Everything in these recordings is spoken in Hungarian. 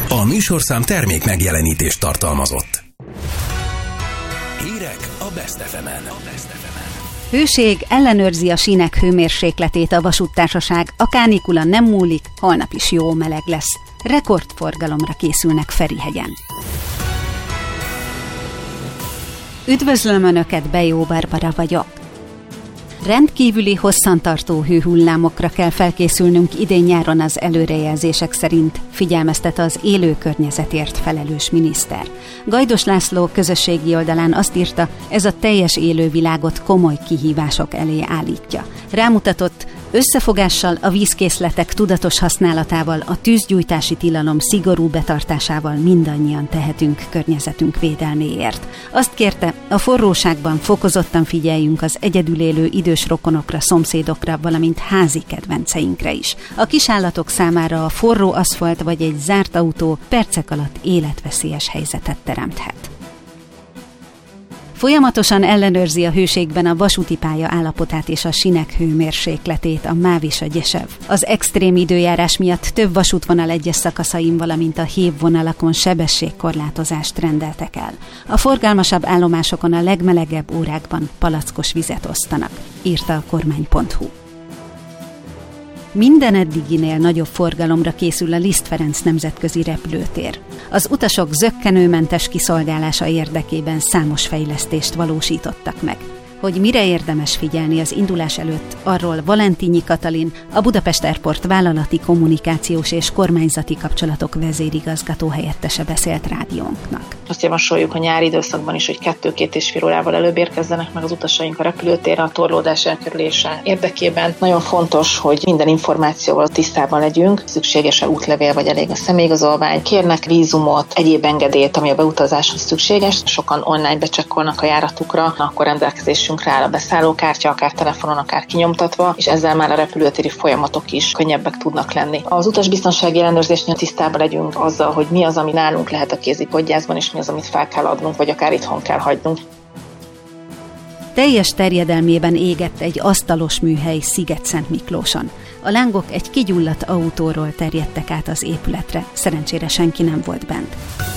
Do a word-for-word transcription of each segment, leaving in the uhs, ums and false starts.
A műsorszám termék megjelenítést tartalmazott. Hírek a Best ef emen. Hőség, ellenőrzi a sínek hőmérsékletét a vasúttársaság, a kánikula nem múlik, holnap is jó meleg lesz. Rekordforgalomra készülnek Ferihegyen. Üdvözlöm Önöket, Bejó Barbara vagyok. Rendkívüli hosszantartó hőhullámokra kell felkészülnünk idén-nyáron az előrejelzések szerint, figyelmeztet az élő környezetért felelős miniszter. Gajdos László közösségi oldalán azt írta, ez a teljes élővilágot komoly kihívások elé állítja. Rámutatott, összefogással, a vízkészletek tudatos használatával, a tűzgyújtási tilalom szigorú betartásával mindannyian tehetünk környezetünk védelméért. Azt kérte, a forróságban fokozottan figyeljünk az egyedül élő idős rokonokra, szomszédokra, valamint házi kedvenceinkre is. A kisállatok számára a forró aszfalt vagy egy zárt autó percek alatt életveszélyes helyzetet teremthet. Folyamatosan ellenőrzi a hőségben a vasúti pálya állapotát és a sínek hőmérsékletét a MÁV és a Gyesev. Az extrém időjárás miatt több vasútvonal egyes szakaszain, valamint a hévvonalakon sebességkorlátozást rendeltek el. A forgalmasabb állomásokon a legmelegebb órákban palackos vizet osztanak, írta a kormány pont hu. Minden eddiginél nagyobb forgalomra készül a Liszt Ferenc nemzetközi repülőtér. Az utasok zökkenőmentes kiszolgálása érdekében számos fejlesztést valósítottak meg. Hogy mire érdemes figyelni az indulás előtt, arról Valentínyi Katalin, a Budapest Airport vállalati kommunikációs és kormányzati kapcsolatok vezérigazgató helyettese beszélt rádiónknak. Azt javasoljuk a nyári időszakban is, hogy kettő-két és fél órával előbb érkezzenek meg az utasaink a repülőtérre a torlódás elkerülése érdekében. Nagyon fontos, hogy minden információval tisztában legyünk, szükséges-e útlevél vagy elég a személyigazolvány, kérnek vízumot, egyéb engedélyt, ami a beutazáshoz szükséges. Sokan online becsekkolnak a járatukra, akkor rendelkezésünkre áll a beszállókártya, akár telefonon, akár kinyomtatva, és ezzel már a repülőtéri folyamatok is könnyebbek tudnak lenni. Az utasbiztonsági ellenőrzésnél tisztában legyünk azzal, hogy mi az, ami nálunk lehet a kézipodgyászban, és mi az, amit fel kell adnunk, vagy akár itthon kell hagynunk. Teljes terjedelmében égett egy asztalos műhely Sziget-Szentmiklóson. A lángok egy kigyulladt autóról terjedtek át az épületre, szerencsére senki nem volt bent.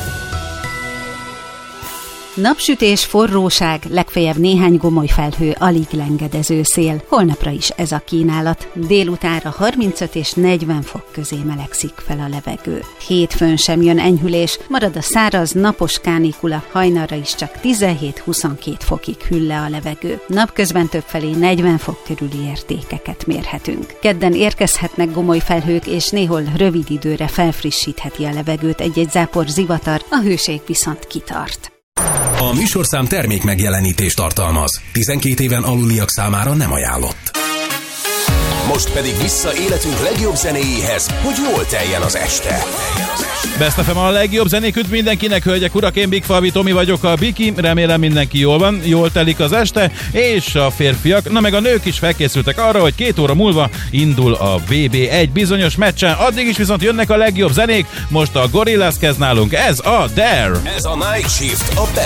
Napsütés, forróság, legfeljebb néhány gomoly felhő, alig lengedező szél. Holnapra is ez a kínálat. Délutánra harmincöt és negyven fok közé melegszik fel a levegő. Hétfőn sem jön enyhülés, marad a száraz, napos kánikula, hajnalra is csak tizenhét-huszonkét fokig hűl le a levegő. Napközben többfelé negyven fok körüli értékeket mérhetünk. Kedden érkezhetnek gomoly felhők, és néhol rövid időre felfrissítheti a levegőt egy-egy zápor zivatar, a hőség viszont kitart. A műsorszám termék megjelenítést tartalmaz. tizenkét éven aluliak számára nem ajánlott. Most pedig vissza életünk legjobb zenéjéhez, hogy jól teljen az este. Best ef em a legjobb zenék üdv mindenkinek, hölgyek, urak, én Big Falvi Tomi vagyok, a Biki, remélem mindenki jól van, jól telik az este, és a férfiak, na meg a nők is felkészültek arra, hogy két óra múlva indul a vé bé egy bizonyos meccsen, addig is viszont jönnek a legjobb zenék, most a Gorillaz kezd nálunk, ez a Dare! Ez a Night Shift, a